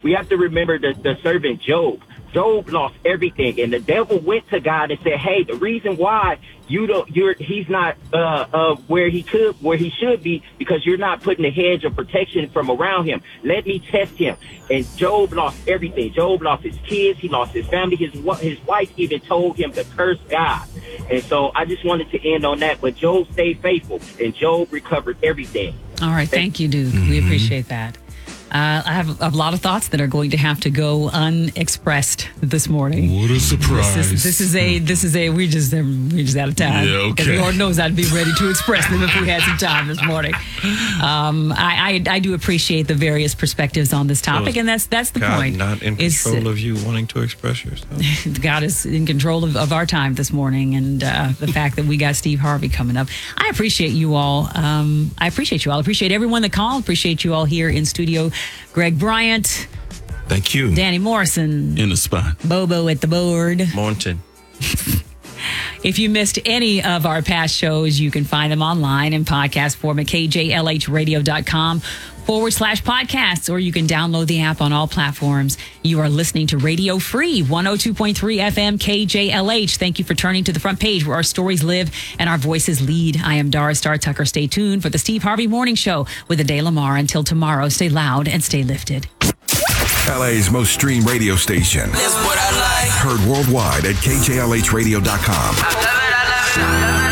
we have to remember the servant Job. Job lost everything, and the devil went to God and said, "Hey, the reason why he's not where he should be, because you're not putting a hedge of protection from around him. Let me test him." And Job lost everything. Job lost his kids, he lost his family. His wife even told him to curse God. And so I just wanted to end on that. But Job stayed faithful, and Job recovered everything. All right, thank you, Duke. We appreciate that. I have a lot of thoughts that are going to have to go unexpressed this morning. What a surprise! This is we just out of time. Yeah, okay. Because the Lord knows I'd be ready to express them if we had some time this morning. I do appreciate the various perspectives on this topic, and that's the God point. Not in control of you wanting to express yourself. God is in control of our time this morning, and the fact that we got Steve Harvey coming up. I appreciate you all. I appreciate everyone that called. Appreciate you all here in studio. Greg Bryant. Thank you. Danny Morrison. In the spot. Bobo at the board. Morton. If you missed any of our past shows, you can find them online in podcast form at kjlhradio.com/podcasts, or you can download the app on all platforms. You are listening to Radio Free 102.3 FM KJLH. Thank you for turning to the front page where our stories live and our voices lead. I am Doris Star Tucker. Stay tuned for the Steve Harvey Morning Show with Ade Lamar. Until tomorrow, stay loud and stay lifted. LA's most streamed radio station. That's what I like. Heard worldwide at kjlhradio.com. I love it.